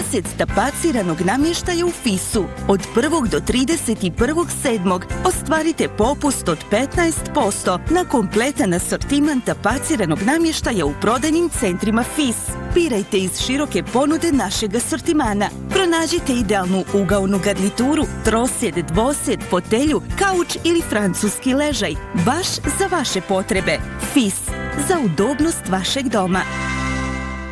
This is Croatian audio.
mjesec tapaciranog namještaja u FIS-u. Od 1. do 31.7. ostvarite popust od 15% na kompletan asortiman tapaciranog namještaja u prodajnim centrima FIS. Birajte iz široke ponude našeg asortimana. Pronađite idealnu ugaonu garnituru, trosjed, dvosjed, fotelju, kauč ili francuski ležaj, baš za vaše potrebe. FIS, za udobnost vašeg doma.